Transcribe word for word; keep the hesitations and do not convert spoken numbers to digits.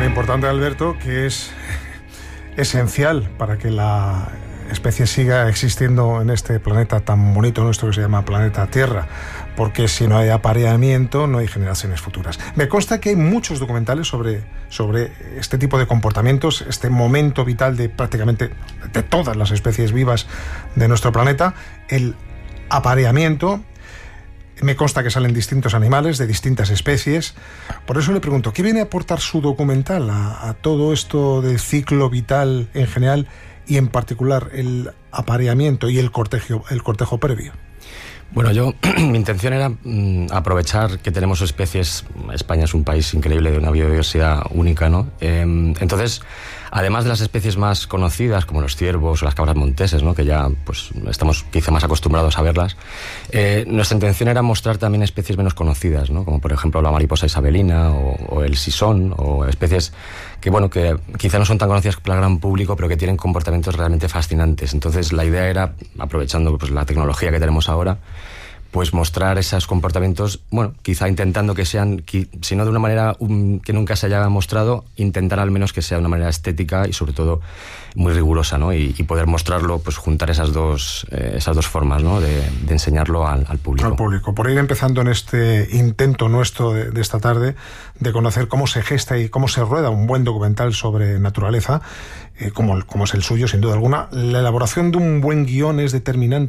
tan importante, Alberto, que es esencial para que la especie siga existiendo en este planeta tan bonito nuestro que se llama planeta Tierra, porque si no hay apareamiento no hay generaciones futuras. Me consta que hay muchos documentales sobre, sobre este tipo de comportamientos, este momento vital de prácticamente de todas las especies vivas de nuestro planeta, el apareamiento. Me consta que salen distintos animales de distintas especies. Por eso le pregunto, ¿qué viene a aportar su documental a, a todo esto del ciclo vital en general y en particular el apareamiento y el cortejo, el cortejo previo? Bueno, yo, mi intención era mmm, aprovechar que tenemos especies. España es un país increíble de una biodiversidad única, ¿no? Eh, entonces, además de las especies más conocidas, como los ciervos o las cabras monteses, ¿no? Que ya pues estamos quizá más acostumbrados a verlas, eh, nuestra intención era mostrar también especies menos conocidas, ¿no? Como por ejemplo la mariposa isabelina o, o el sisón, o especies que, bueno, que quizá no son tan conocidas por el gran público, pero que tienen comportamientos realmente fascinantes. Entonces, la idea era, aprovechando pues la tecnología que tenemos ahora, pues mostrar esos comportamientos, bueno, quizá intentando que sean, si no de una manera um, que nunca se haya mostrado, intentar al menos que sea de una manera estética y sobre todo muy rigurosa, ¿no? Y, y poder mostrarlo, pues juntar esas dos, eh, esas dos formas, ¿no? De, de enseñarlo al, al público. Al público. Por ir empezando en este intento nuestro de, de esta tarde de conocer cómo se gesta y cómo se rueda un buen documental sobre naturaleza, eh, como, como es el suyo, sin duda alguna, la elaboración de un buen guión es determinante